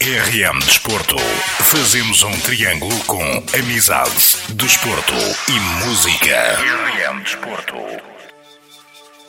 RM Desporto. Fazemos um triângulo com amizade, desporto e música. RM Desporto.